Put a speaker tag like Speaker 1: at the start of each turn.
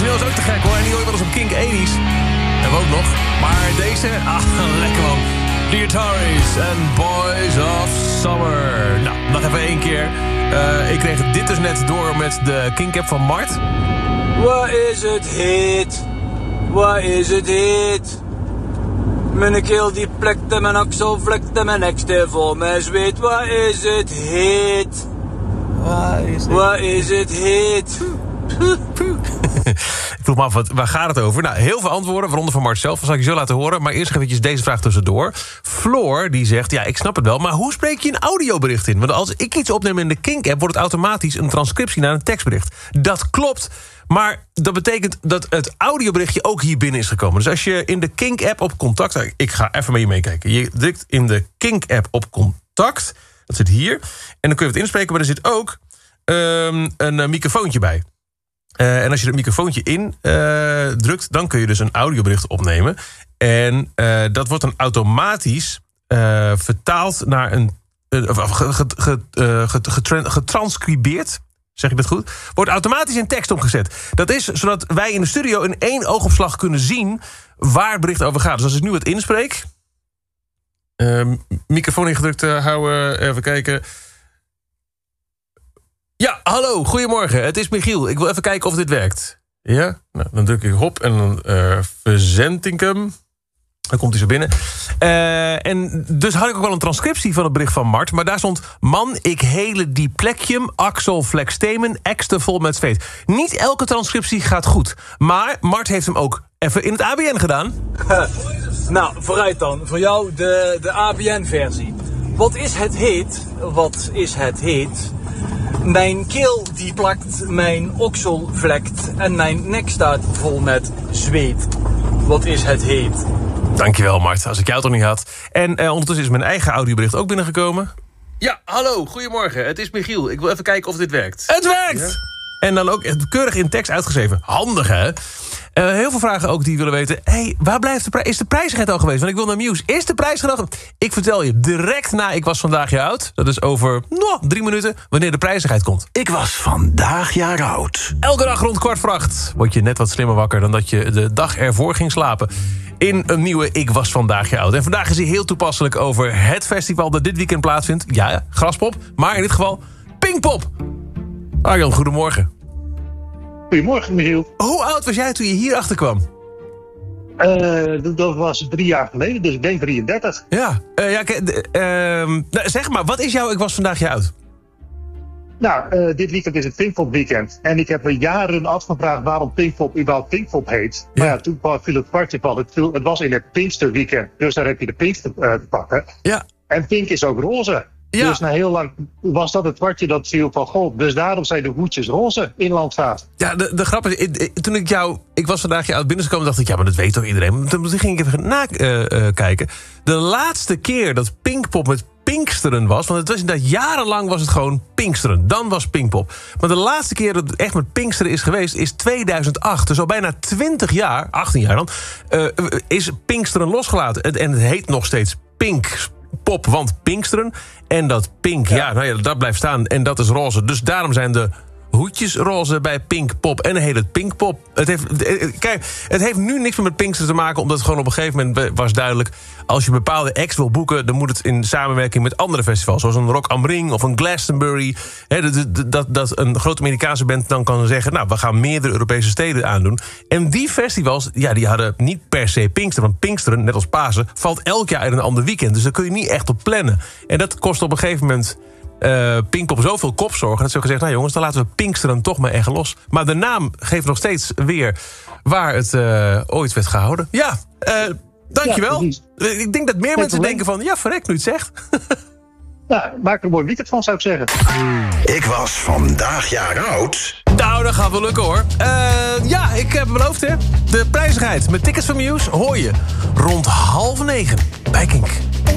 Speaker 1: origineel is ook te gek hoor. En die hoor je wel eens op Kink 80's. Hebben we ook nog. Maar deze, lekker man. The Ataris en Boys of Summer. Nou, nog even één keer. Ik kreeg dit dus net door met de Kink-app van Mart.
Speaker 2: Wat is het heet? Wat is het heet? Mijn keel die plekte, mijn aksel vlekte, mijn nekste vol mijn zweet. Wat is het heet? Wat is het heet?
Speaker 1: Ik vroeg me af, waar gaat het over? Nou, heel veel antwoorden, waaronder van Mart zelf. Dat zal ik je zo laten horen. Maar eerst eventjes deze vraag tussendoor. Floor, die zegt, ja, ik snap het wel, maar hoe spreek je een audiobericht in? Want als ik iets opneem in de Kink-app, wordt het automatisch een transcriptie naar een tekstbericht. Dat klopt, maar dat betekent dat het audioberichtje ook hier binnen is gekomen. Dus als je in de Kink-app op contact... Ik ga even met je meekijken. Je drukt in de Kink-app op contact. Dat zit hier. En dan kun je het inspreken, maar er zit ook een microfoontje bij. En als je dat microfoontje in drukt, dan kun je dus een audiobericht opnemen. En dat wordt dan automatisch vertaald naar een... getranscribeerd, zeg ik dat goed? Wordt automatisch in tekst omgezet. Dat is zodat wij in de studio in één oogopslag kunnen zien waar het bericht over gaat. Dus als ik nu het inspreek... microfoon ingedrukt houden, even kijken... Ja, hallo, goedemorgen. Het is Michiel. Ik wil even kijken of dit werkt. Ja? Nou, dan druk ik op en dan verzend ik hem. Dan komt hij zo binnen. En dus had ik ook wel een transcriptie van het bericht van Mart. Maar daar stond... Man, ik hele diplekium, axel flextemen, ekste vol met zweet. Niet elke transcriptie gaat goed. Maar Mart heeft hem ook even in het ABN gedaan.
Speaker 2: Nou, vooruit dan. Voor jou de ABN-versie. Wat is het heet? Wat is het heet? Mijn keel die plakt, mijn oksel vlekt en mijn nek staat vol met zweet. Wat is het heet?
Speaker 1: Dankjewel, Mart. Als ik jou toch niet had. En ondertussen is mijn eigen audiobericht ook binnengekomen. Ja, hallo, goedemorgen. Het is Michiel. Ik wil even kijken of dit werkt. Het werkt! Ja. En dan ook keurig in tekst uitgeschreven. Handig, hè? Heel veel vragen ook die willen weten... waar blijft de prijs? Is de prijzigheid al geweest? Want ik wil naar nieuws. Is de prijzigheid al... Ik vertel je direct na Ik was vandaag jaar oud. Dat is over 3 minuten wanneer de prijzigheid komt.
Speaker 3: Ik was vandaag jaar oud.
Speaker 1: Elke dag rond 7:15 word je net wat slimmer wakker... dan dat je de dag ervoor ging slapen. In een nieuwe Ik was vandaag jaar oud. En vandaag is hij heel toepasselijk over het festival... dat dit weekend plaatsvindt. Ja, Graspop. Maar in dit geval Pinkpop. Arjan, goedemorgen.
Speaker 4: Goedemorgen, Michiel.
Speaker 1: Hoe oud was jij toen je hier achter kwam?
Speaker 4: Dat was 3 jaar geleden, dus ik ben 33.
Speaker 1: Ja, zeg maar, wat is jouw Ik was vandaag jaar oud?
Speaker 4: Nou, dit weekend is het Pinkpop weekend. En ik heb me jaren afgevraagd waarom Pinkpop überhaupt Pinkpop heet. Ja. Maar ja, toen viel het kwartje van. Het was in het Pinksterweekend, dus daar heb je de Pinkster te pakken. Ja. En pink is ook roze. Ja. Dus na heel lang was dat het kwartje dat viel van goh. Dus daarom zijn de hoedjes roze in Landvaart.
Speaker 1: Ja, de grap is, toen ik was vandaag je oud binnengekomen, dacht ik, ja, maar dat weet toch iedereen. Toen ging ik even nakijken. De laatste keer dat Pinkpop met Pinksteren was, want het was inderdaad jarenlang was het gewoon Pinksteren. Dan was Pinkpop. Maar de laatste keer dat het echt met Pinksteren is geweest, is 2008. Dus al bijna 20 jaar, 18 jaar dan, is Pinksteren losgelaten. En het heet nog steeds Pinkpop, want Pinksteren. En dat pink, dat blijft staan. En dat is roze. Dus daarom zijn de hoedjes roze bij Pinkpop. En dan heet het Pinkpop. Het heeft nu niks meer met Pinksteren te maken, omdat het gewoon op een gegeven moment was duidelijk, als je bepaalde acts wil boeken, dan moet het in samenwerking met andere festivals, zoals een Rock am Ring of een Glastonbury. Dat een grote Amerikaanse band dan kan zeggen, nou, we gaan meerdere Europese steden aandoen. En die festivals, die hadden niet per se Pinksteren. Want Pinksteren, net als Pasen, valt elk jaar in een ander weekend. Dus daar kun je niet echt op plannen. En dat kost op een gegeven moment Pinkpop zoveel kopzorgen dat ze gezegd, nou jongens, dan laten we Pinksteren toch maar echt los. Maar de naam geeft nog steeds weer waar het ooit werd gehouden. Ja, dankjewel. Ja, ik denk dat meer mensen denken van, ja, verrek nu het zegt.
Speaker 4: Ja, maak er een mooi weekend van, zou ik zeggen.
Speaker 3: Ik was vandaag jaar oud.
Speaker 1: Nou, dat gaat wel lukken, hoor. Ik heb beloofd, hè. De prijzigheid met Tickets for Muse hoor je rond 8:30 bij Kink.